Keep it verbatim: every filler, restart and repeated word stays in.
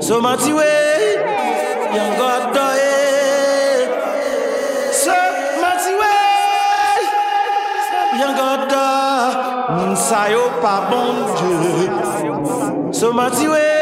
So matiwe, young God die. So matiwe, young God die. Moun sa yo pa bon Dieu. So matiwe.